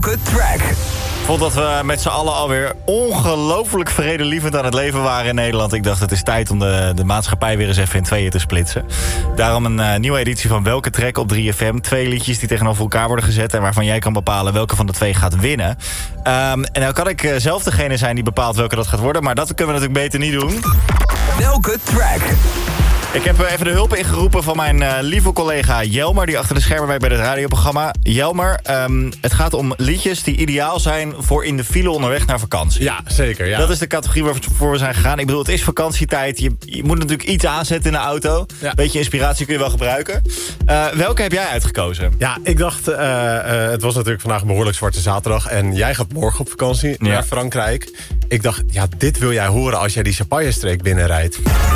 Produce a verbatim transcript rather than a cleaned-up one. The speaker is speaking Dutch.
Track. Ik vond dat we met z'n allen alweer ongelooflijk vredelievend aan het leven waren in Nederland. Ik dacht, het is tijd om de, de maatschappij weer eens even in tweeën te splitsen. Daarom een uh, nieuwe editie van Welke Track op drie F M. Twee liedjes die tegenover elkaar worden gezet en waarvan jij kan bepalen welke van de twee gaat winnen. Um, en nou kan ik uh, zelf degene zijn die bepaalt welke dat gaat worden, maar dat kunnen we natuurlijk beter niet doen. Welke Track? Ik heb even de hulp ingeroepen van mijn uh, lieve collega Jelmer, die achter de schermen werkt bij het radioprogramma. Jelmer, um, het gaat om liedjes die ideaal zijn voor in de file onderweg naar vakantie. Ja, zeker. Ja. Dat is de categorie waarvoor we zijn gegaan. Ik bedoel, het is vakantietijd. Je, je moet natuurlijk iets aanzetten in de auto. Ja. Beetje inspiratie kun je wel gebruiken. Uh, welke heb jij uitgekozen? Ja, ik dacht, uh, uh, het was natuurlijk vandaag een behoorlijk zwarte zaterdag. En jij gaat morgen op vakantie Ja. naar Frankrijk. Ik dacht, ja, dit wil jij horen als jij die Champagne-streek binnenrijdt.